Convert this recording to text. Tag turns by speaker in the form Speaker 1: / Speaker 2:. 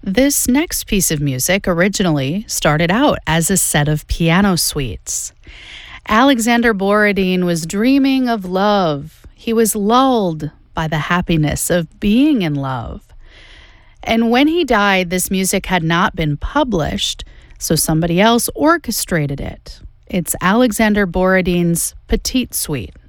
Speaker 1: This next piece of music originally started out as a set of piano suites. Alexander Borodin was dreaming of love. He was lulled by the happiness of being in love. And when he died, this music had not been published, so somebody else orchestrated it. It's Alexander Borodin's Petite Suite.